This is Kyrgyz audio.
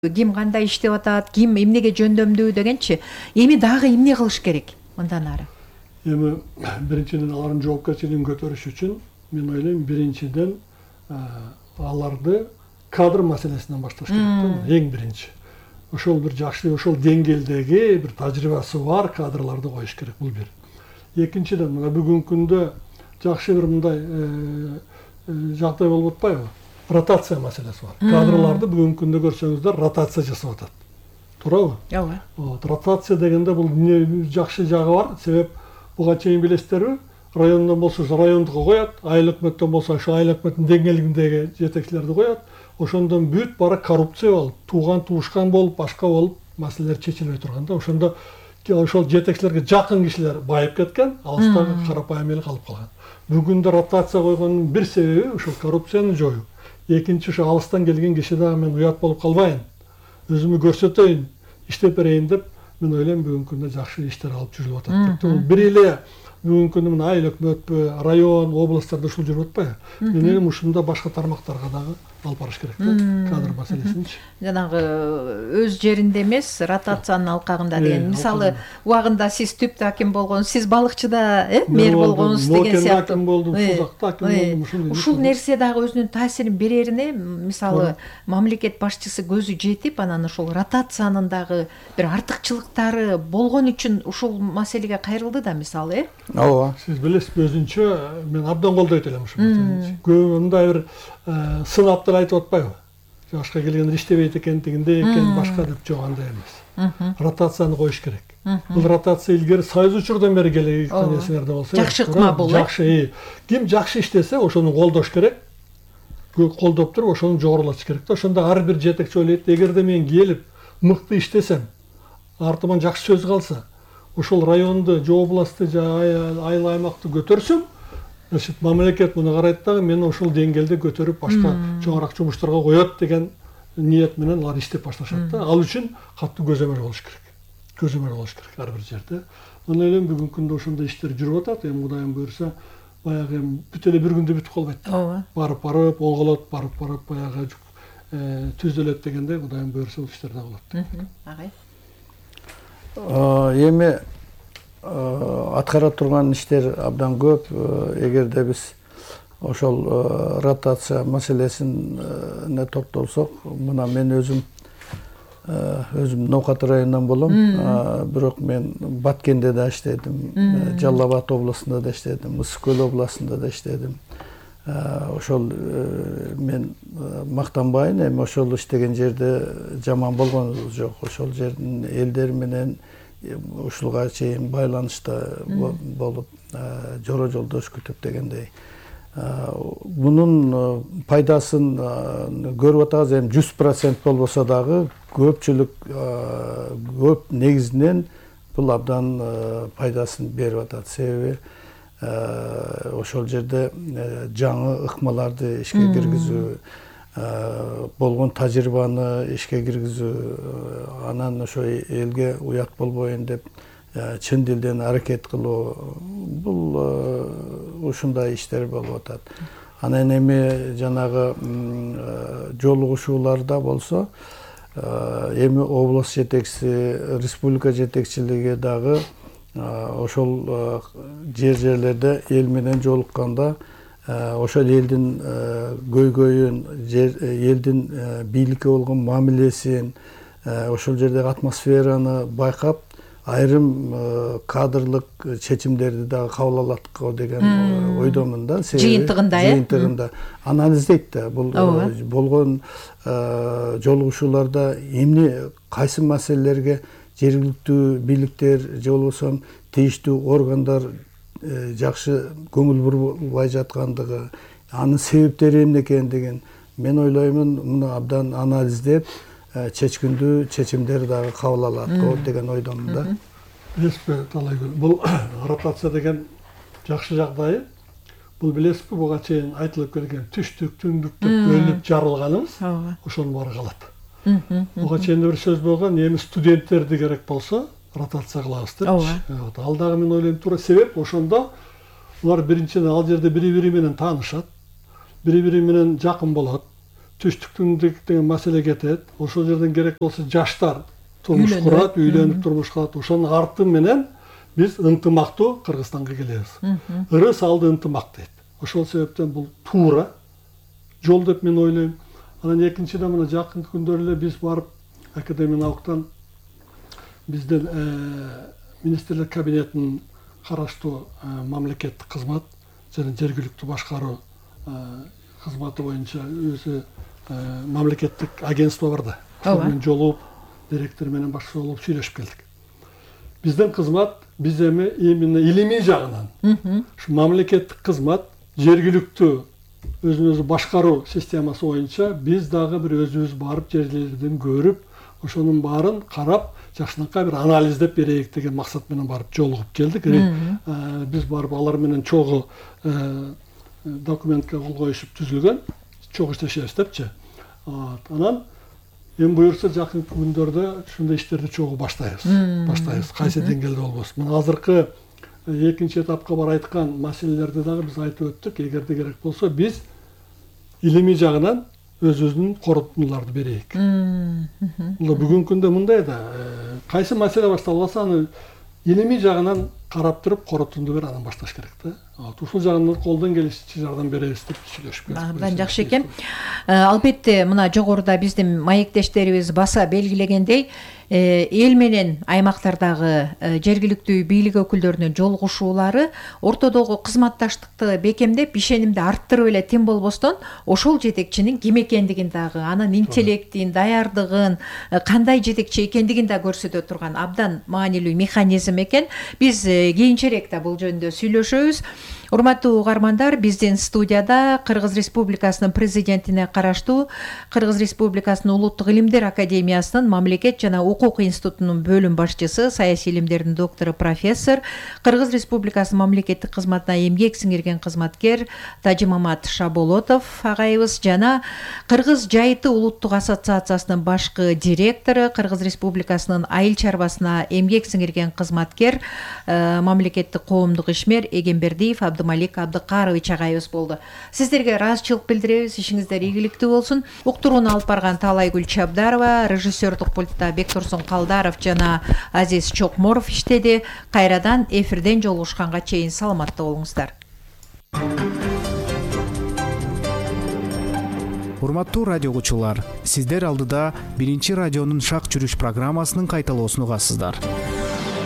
ким кандай иштеп атат, ким эмнеге жөндөмдүү дегенчи. Эми дагы эмне кылыш керек мындан ары? Эми биринчиден алардын жоопкерчилигин көтөрүш үчүн мен ойлойм биринчиден аларды кадр маселесинен башташ керек да, эң биринчи. Ошол бир жакшы, ошол деңгээлдеги бир тажрыйбасы бар кадрларды коюш керек, бул бир. Экинчиден, мына бүгүнкү күндө жакшы бир мындай жагдай болуп атпайбы? Ротация маселеси бар. Кадрларды бүгүнкү күндө көрсөңүздөр ротация жасап атат. Туурабы? Ооба. Ротация дегенде бул жакшы жагы бар. Себеп буга чейин билесиздерби? Райондон болсо райондуга коет, айыл өкмөттөн болсо ошо айыл өкмөттүн деңгээлиндеги жетекчилерди коет. Ошондон бүт бара коррупция болуп, туушкан болуп, башка болуп, маселелер чечилбей турганда, ошондо ошол жетекчилерге жакын кишилер байып кеткен, алыстагы карапайым эл калып калган. Бүгүндө ротация койгондун бир себеби ушул коррупцияны жоюу. Экинчи, ошо алыстан келген киши дагы мен уят болуп калбайын, өзүмү көрсөтөйүн, иштеп берейин деп, мен ойлойм бүгүнкү күндө жакшы иштер алып жүрүлүп атат. Бул бир эле бүгүнкү күндө мына айыл өкмөтпү, район, областтарда ушул жүрүп атпайбы? Мен ойлойм ушунда башка тармактарга дагы алып барыш керек да, кадр маселесинчи. Жанагы өз жеринде эмес, ротациянын алкагында деген. Мисалы, убагында сиз түптө аким болгон, сиз балыкчыда, мэр болгонсуз деген сыяктуу. Аким болдум, Сузакта аким болдум. Ушул нерсе дагы өзүнүн таасирин берерине, мисалы, мамлекет башчысы көзү жетип, анан ушул ротациянын дагы бир артыкчылыктары болгон үчүн ушул маселеге кайрылды да, мисалы, Ооба. Сиз билесизби, өзүнчө мен абдан колдойт элем ушул маселени. Көп мындай бир сынаптар айтып атпайбы? Жашка келгендер иштебейт экен, тигиндей экен, башка деп жок, андай эмес. Ротацияны коюш керек. Бул ротация илгери Союз учурдан бери келе нерселерде болсо, жакшы ыкма бул. Жакшы, ким жакшы иштесе, ошону колдош керек. Колдоп туруп, ошону жогорулатыш керек да. Ошондо ар бир жетекчи ойлойт, эгерде мен келип мыкты иштесем, артыман жакшы сөз калса, ошол районду, же областты, же айыл аймакты көтөрсөм, значит, мамлекет муну карайт дагы, мени ошол деңгээлде көтөрүп, башка чоңураак жумуштарга коет деген ниет менен алар иштеп башташат да. Ал үчүн катуу көзөмөл болуш керек. Көзөмөл болуш керек ар бир жерде. Мен ойлойм бүгүнкү күндө ошондой иштер жүрүп атат. Эми Кудайым буйрса, баягы бүт эле бир күндө бүтүп калбайт. Ооба. Барып оңголот, барып баягы түзөлөт дегенде, Кудайым буйрса, бул иштер да болот. Агай. Эми аткара турган иштер абдан көп. Эгерде биз ошол ротация маселесине токтолсок, мына мен өзүм Ноокат районунан болом, бирок мен Баткенде да иштедим, Жалал Абад областында да иштедим, Ысык Көл областында да иштедим. Ошол мен мактанбайын, эми ошол иштеген жерде жаман болгон жок. Ошол жердин элдери менен ушулга чейин байланышта болуп, жора жолдош күтүп дегендей. Мунун пайдасын көрүп атабыз. Эми 100% болбосо дагы көпчүлүк көп негизинен бул абдан пайдасын берип атат. Себеби ошол жерде жаңы ыкмаларды ишке киргизүү, болгон тажрыйбаны ишке киргизүү, анан ошо элге уят болбоюн деп чын дилден аракет кылуу, бул ушундай иштер болуп атат. Анан эми жанагы жолугушууларда болсо, эми область жетекчиси, республика жетекчилиги дагы ошол жерлерде эл менен жолукканда ошол элдин көйгөйүн, элдин бийликке болгон мамилесин, ошол жердеги атмосфераны байкап, айрым кадрлык чечимдерди дагы кабыл алат деген ойдомун да. Жыйынтыгында анализдейт да. Бул болгон жолугушууларда эмне, кайсы маселелерге жергиликтүү бийликтер же болбосо тийиштүү органдар жакшы көңүл бурбай жаткандыгы, анын себептери эмне экендигин мен ойлоймун, муну абдан анализдеп, чечкиндүү чечимдер дагы кабыл алат деген ойдомун да. Билесизби, Талайгүл, бул ротация деген жакшы жагдайы. Бул билесизби, буга чейин айтылып келген түштүк, түндүк деп бөлүнүп жарылганыбыз, ошонун баары калат. Буга чейин бир сөз болгон, эми студенттерди керек болсо ротация кылабыз депчи. Ал дагы мен ойлойм туура, себеп ошондо улар биринчиден ал жерде бири-бири менен таанышат, бири-бири менен жакын болот, түштүктүндүк деген маселе кетет. Ошол жерден керек болсо жаштар турмуш курат, үйлөнүп турмуш курат. Ошонун арты менен биз ынтымактуу Кыргызстанга келебиз. Ыры салды ынтымак дейт. Ошол себептен бул туура жол деп мен ойлойм. Анан экинчиден мына жакын күндөрү эле биз барып академия науктан биздин министрлер кабинетинин караштуу мамлекеттик кызмат жана жергиликтүү башкаруу кызматы боюнча өзү мамлекеттик агентство бар да. Ошол менен жолугуп, директор менен башка болуп сүйлөшүп келдик. Биздин кызмат биз эми именно илимий жагынан ушу мамлекеттик кызмат жергиликтүү өзүн өзү башкаруу системасы боюнча биз дагы бир өзүбүз барып жерлерден көрүп, ошонун баарын карап, жакшынакай бир анализдеп берейик деген максат менен барып жолугуп келдик. Биз барып алар менен чогуу документке кол коюшуп түзүлгөн, чогуу иштешебиз депчи. Анан эми буюрса жакын күндөрдө ушундай иштерди чогуу баштайбыз. Кайсы деңгээлде болбосун. Мына азыркы экинчи этапка бар айткан маселелерди дагы биз айтып өттүк. Эгерде керек болсо биз илимий жагынан өзүбүздүн корутундуларды берейик. Бул бүгүнкү күндө мындай да, кайсы маселе башталбаса аны илимий жагынан карап туруп корутунду берип анан башташ керек да. Ушул жагынан колдон келишинче жардам беребиз деп сүйлөшүп келдик. Абдан жакшы экен. Албетте мына жогоруда биздин маектештерибиз баса белгилегендей, эл менен аймактардагы жергиликтүү бийлик өкүлдөрүнүн жолугушуулары ортодогу кызматташтыкты бекемдеп, ишенимди арттырып эле тим болбостон, ошол жетекчинин ким экендигин дагы, анын интеллектин, даярдыгын, кандай жетекчи экендигин да көрсөтө турган абдан маанилүү механизм экен. Биз кийинчерээк да бул жөнүндө сүйлөшөбүз. Урматтуу угармандар, биздин студияда Кыргыз Республикасынын президентине караштуу Кыргыз Республикасынын Улуттук илимдер академиясынын мамлекет жана укук институтунун бөлүм башчысы, саясий илимдердин доктору, профессор, Кыргыз Республикасынын мамлекеттик кызматына эмгек сиңирген кызматкер Тажимамат Шаболотов агайыбыз жана Кыргыз Жайыты улуттук ассоциациясынын башкы директору, Кыргыз Республикасынын айыл чарбасына эмгек сиңирген кызматкер, мамлекеттик коомдук ишмер Эгембердиев Абдымалик Абдыкарович агайыбыз болду. Сиздерге ыраазычылык билдиребиз, ишиңиздер ийгиликтүү болсун. Уктурууну алып барган Таалайгүл Чабдарова, режиссердук пультта Бектурсун Калдаров жана Азиз Чокморов иштеди. Кайрадан эфирден жолугушканга чейин саламатта болуңуздар. Урматтуу радио угуучулар, сиздер алдыда биринчи радионун шак жүрүш программасынын кайталоосун угасыздар.